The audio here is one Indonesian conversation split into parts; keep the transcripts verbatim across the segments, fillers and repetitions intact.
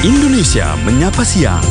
Indonesia Menyapa Siang.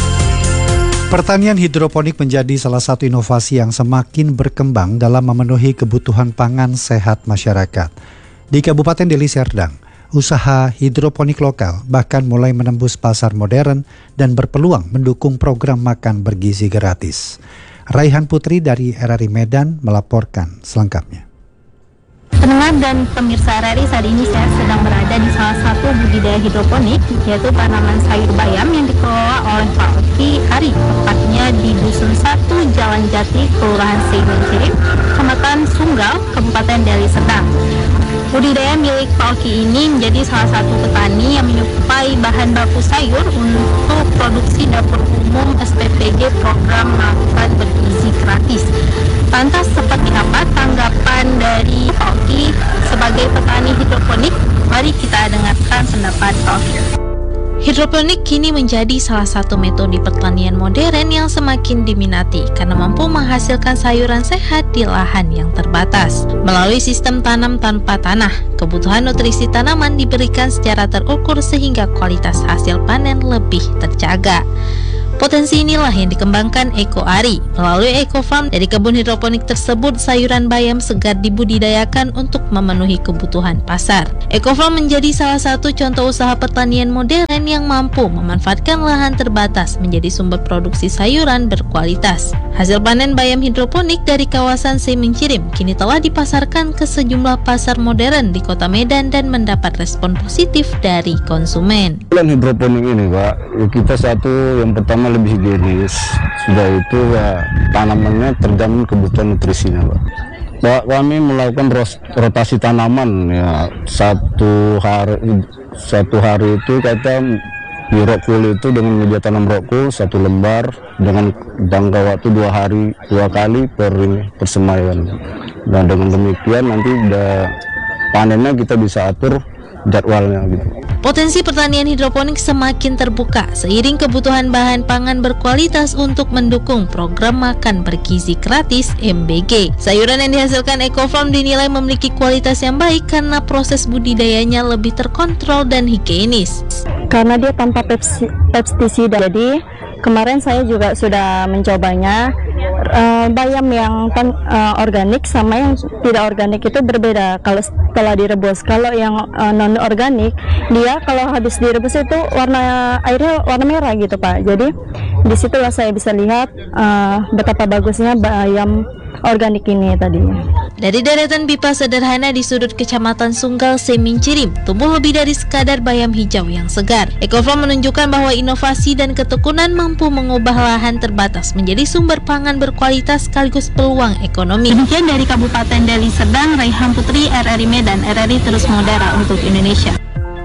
Pertanian hidroponik menjadi salah satu inovasi yang semakin berkembang dalam memenuhi kebutuhan pangan sehat masyarakat. Di Kabupaten Deli Serdang, usaha hidroponik lokal bahkan mulai menembus pasar modern dan berpeluang mendukung program makan bergizi gratis. Raihan Putri dari R R I Medan melaporkan selengkapnya. Pendengar dan pemirsa R R I, saat ini saya sedang berada di salah satu budidaya hidroponik, yaitu tanaman sayur bayam yang dikelola oleh Pak Oki Ari, tepatnya di Dusun satu Jalan Jati, Kelurahan Seimencirim, Kecamatan Sunggal, Kabupaten Deli Serdang. Budidaya milik Pak Oki ini menjadi salah satu petani yang menyuplai bahan baku sayur untuk produksi dapur umum S P P G program makan bergizi gratis. Lantas seperti apa tanggapan dari Pak Oki sebagai petani hidroponik? Mari kita dengarkan pendapat Pak Oki. Hidroponik kini menjadi salah satu metode pertanian modern yang semakin diminati karena mampu menghasilkan sayuran sehat di lahan yang terbatas. Melalui sistem tanam tanpa tanah, kebutuhan nutrisi tanaman diberikan secara terukur sehingga kualitas hasil panen lebih terjaga. Potensi inilah yang dikembangkan Eko Ari. Melalui Eko Farm, dari kebun hidroponik tersebut sayuran bayam segar dibudidayakan untuk memenuhi kebutuhan pasar. Eko Farm menjadi salah satu contoh usaha pertanian modern yang mampu memanfaatkan lahan terbatas menjadi sumber produksi sayuran berkualitas. Hasil panen bayam hidroponik dari kawasan Seimencirim kini telah dipasarkan ke sejumlah pasar modern di Kota Medan dan mendapat respon positif dari konsumen. Plan hidroponik ini, Pak, kita satu yang pertama lebih higienis, sudah itu ya tanamannya terjamin kebutuhan nutrisinya, Pak. Pak, kami melakukan rotasi tanaman ya, satu hari satu hari itu kita di rokul itu dengan media tanam rokul satu lembar dengan jangka waktu dua hari dua kali per ini persemaian. Dan dengan demikian nanti udah panennya kita bisa atur jadwalnya gitu. Potensi pertanian hidroponik semakin terbuka seiring kebutuhan bahan pangan berkualitas untuk mendukung program makan bergizi gratis M B G. Sayuran yang dihasilkan Eko Farm dinilai memiliki kualitas yang baik karena proses budidayanya lebih terkontrol dan higienis. Karena dia tanpa pestisida, jadi kemarin saya juga sudah mencobanya. Uh, bayam yang tan, uh, organik sama yang tidak organik itu berbeda kalau setelah direbus. Kalau yang uh, non organik, dia kalau habis direbus itu warna airnya warna merah gitu, Pak. Jadi disitulah saya bisa lihat uh, betapa bagusnya bayam organik ini tadi. Dari deretan pipa sederhana di sudut Kecamatan Sunggal Seimencirim, tumbuh lebih dari sekadar bayam hijau yang segar. Eko Farm menunjukkan bahwa inovasi dan ketekunan mampu mengubah lahan terbatas menjadi sumber pangan berkualitas sekaligus peluang ekonomi. Demikian dari Kabupaten Deli Serdang, Raihan Putri, R R I Medan. R R I terus mengudara untuk Indonesia.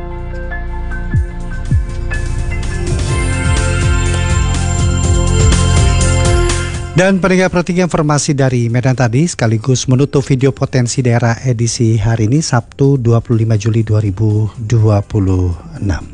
Dan pendengar, perhatikan informasi dari Medan tadi sekaligus menutup video potensi daerah edisi hari ini Sabtu dua puluh lima Juli dua ribu dua puluh enam.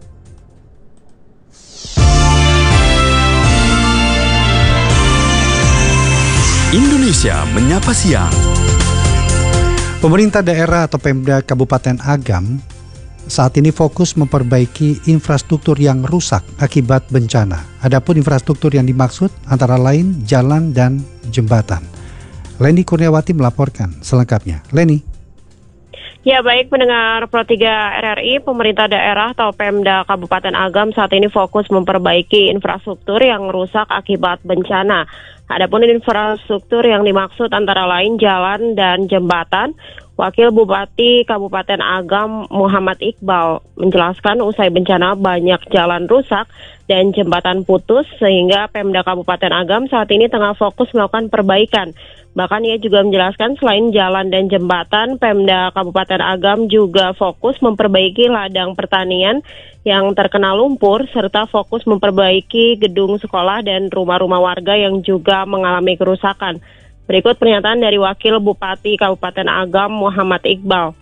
Indonesia Menyapa Siang. Pemerintah daerah atau Pemda Kabupaten Agam saat ini fokus memperbaiki infrastruktur yang rusak akibat bencana. Adapun infrastruktur yang dimaksud antara lain jalan dan jembatan. Leni Kurniawati melaporkan selengkapnya. Leni. Ya, baik pendengar Pro tiga R R I, pemerintah daerah atau Pemda Kabupaten Agam saat ini fokus memperbaiki infrastruktur yang rusak akibat bencana. Adapun infrastruktur yang dimaksud antara lain jalan dan jembatan. Wakil Bupati Kabupaten Agam Muhammad Iqbal menjelaskan usai bencana banyak jalan rusak dan jembatan putus sehingga Pemda Kabupaten Agam saat ini tengah fokus melakukan perbaikan. Bahkan ia juga menjelaskan selain jalan dan jembatan, Pemda Kabupaten Agam juga fokus memperbaiki ladang pertanian yang terkena lumpur serta fokus memperbaiki gedung sekolah dan rumah-rumah warga yang juga mengalami kerusakan. Berikut pernyataan dari Wakil Bupati Kabupaten Agam Muhammad Iqbal.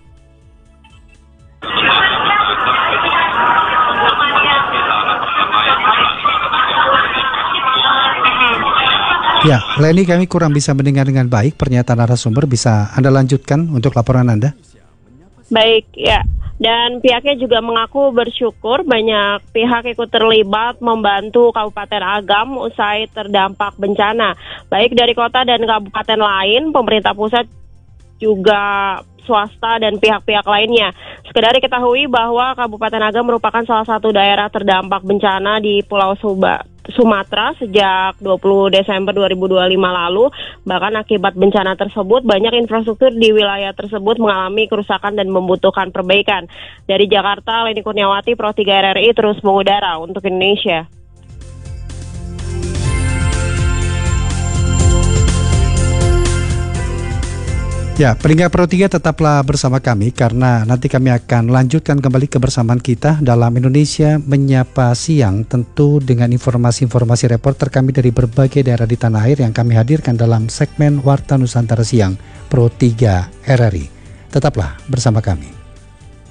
Ya, Leni, kami kurang bisa mendengar dengan baik pernyataan narasumber. Bisa Anda lanjutkan untuk laporan Anda? Baik, ya. Dan pihaknya juga mengaku bersyukur banyak pihak ikut terlibat membantu Kabupaten Agam usai terdampak bencana. Baik dari kota dan kabupaten lain, pemerintah pusat juga swasta dan pihak-pihak lainnya. Sekedar diketahui bahwa Kabupaten Agam merupakan salah satu daerah terdampak bencana di Pulau Suba, Sumatera sejak dua puluh Desember dua ribu dua puluh lima lalu. Bahkan akibat bencana tersebut, banyak infrastruktur di wilayah tersebut mengalami kerusakan dan membutuhkan perbaikan. Dari Jakarta, Leni Kurniawati, Pro tiga R R I terus mengudara untuk Indonesia. Ya, pendengar Pro tiga tetaplah bersama kami karena nanti kami akan lanjutkan kembali kebersamaan kita dalam Indonesia Menyapa Siang, tentu dengan informasi-informasi reporter kami dari berbagai daerah di tanah air yang kami hadirkan dalam segmen Warta Nusantara Siang Pro tiga R R I. Tetaplah bersama kami.